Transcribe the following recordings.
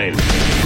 9.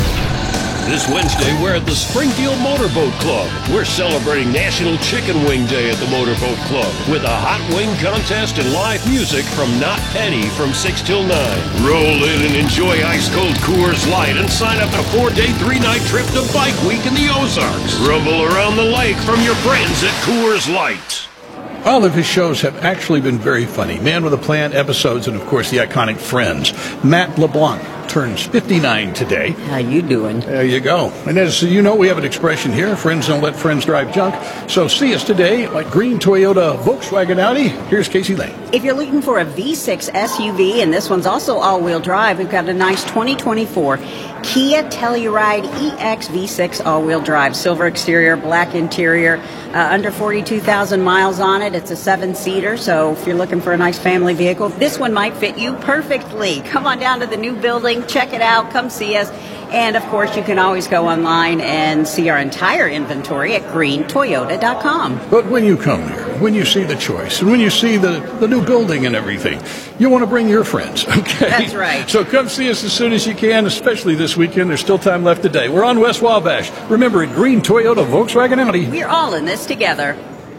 This Wednesday, we're at the Springfield Motorboat Club. We're celebrating National Chicken Wing Day at the Motorboat Club with a hot wing contest and live music from Not Petty from 6 till 9. Roll in and enjoy ice-cold Coors Light and sign up for a 4-day, 3-night trip to Bike Week in the Ozarks. Rumble around the lake from your friends at Coors Light. All of his shows have actually been very funny. Man with a Plan episodes and, of course, the iconic Friends. Matt LeBlanc turns 59 today. How you doing? There you go. And as you know, we have an expression here, friends don't let friends drive junk. So see us today at Green Toyota Volkswagen Audi. Here's Casey Lane. If you're looking for a V6 SUV, and this one's also all-wheel drive, we've got a nice 2024 Kia Telluride EX V6 all-wheel drive. Silver exterior, black interior, under 42,000 miles on it. It's a 7-seater, so if you're looking for a nice family vehicle, this one might fit you perfectly. Come on down to the new building, check it out, come see us. And, of course, you can always go online and see our entire inventory at greentoyota.com. But when you come here, when you see the choice, and when you see the new building and everything, you want to bring your friends, okay? That's right. So come see us as soon as you can, especially this weekend. There's still time left today. We're on West Wabash. Remember, at Green Toyota Volkswagen Audi. We're all in this together.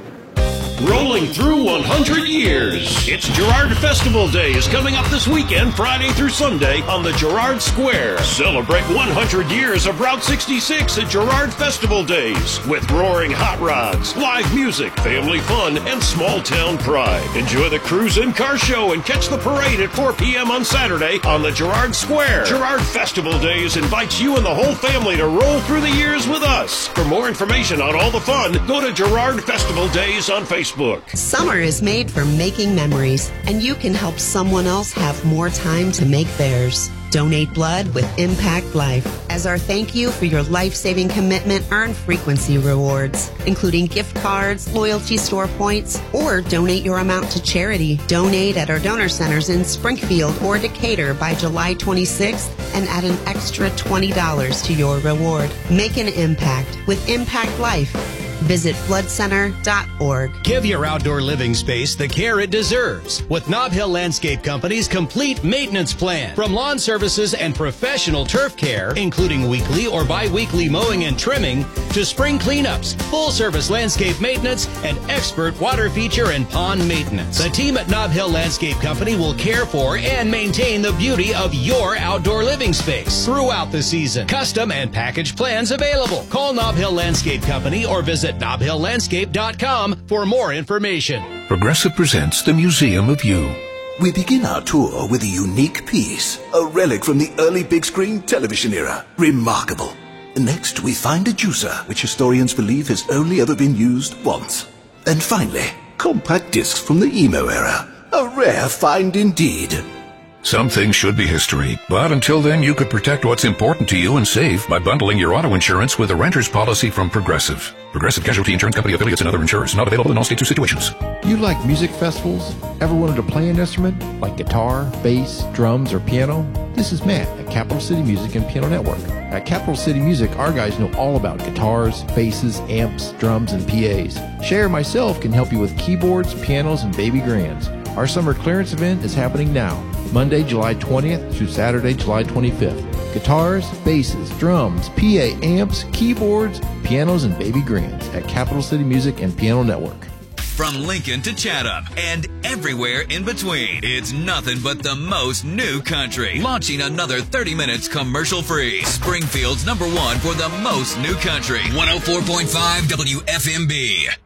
Rolling through 100 years. It's Girard Festival Day is coming up this weekend, Friday through Sunday, on the Girard Square. Celebrate 100 years of Route 66 at Girard Festival Days with roaring hot rods, live music, family fun, and small-town pride. Enjoy the cruise and car show and catch the parade at 4 p.m. on Saturday on the Girard Square. Girard Festival Days invites you and the whole family to roll through the years with us. For more information on all the fun, go to Girard Festival Days on Facebook. Summer is made for making memories, and you can help someone else have more time to make theirs. Donate blood with Impact Life. As our thank you for your life-saving commitment, earn frequency rewards, including gift cards, loyalty store points, or donate your amount to charity. Donate at our donor centers in Springfield or Decatur by July 26th and add an extra $20 to your reward. Make an impact with Impact Life. Visit floodcenter.org. Give your outdoor living space the care it deserves with Nob Hill Landscape Company's complete maintenance plan. From lawn services and professional turf care, including weekly or bi-weekly mowing and trimming, to spring cleanups, full-service landscape maintenance, and expert water feature and pond maintenance. The team at Nob Hill Landscape Company will care for and maintain the beauty of your outdoor living space throughout the season. Custom and package plans available. Call Nob Hill Landscape Company or visit NobHillLandscape.com for more information. Progressive presents the Museum of You. We begin our tour with a unique piece, a relic from the early big screen television era. Remarkable. Next, we find a juicer, which historians believe has only ever been used once. And finally, compact discs from the emo era. A rare find indeed. Some things should be history, but until then you could protect what's important to you and save by bundling your auto insurance with a renter's policy from Progressive. Progressive Casualty Insurance Company affiliates and other insurers. Not available in all states or situations. You like music festivals? Ever wanted to play an instrument like guitar, bass, drums, or piano? This is Matt at Capital City Music and Piano Network. At Capital City Music, our guys know all about guitars, basses, amps, drums, and PAs. Shay or myself can help you with keyboards, pianos, and baby grands. Our summer clearance event is happening now, Monday, July 20th through Saturday, July 25th. Guitars, basses, drums, PA amps, keyboards, pianos, and baby grands at Capital City Music and Piano Network. From Lincoln to Chatham and everywhere in between, it's nothing but the most new country. Launching another 30 minutes commercial-free. Springfield's #1 for the most new country. 104.5 WFMB.